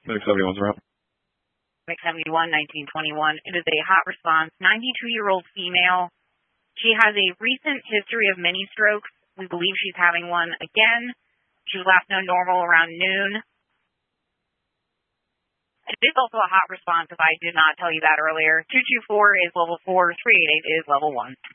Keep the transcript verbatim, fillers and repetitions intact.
six seventy-one's route. six seventy-one, nineteen twenty-one. It is a hot response, ninety-two-year-old female. She has a recent history of mini strokes. We believe she's having one again. She was last known normal around noon. It is also a hot response if I did not tell you that earlier. two two four is level four, three eight eight is level one.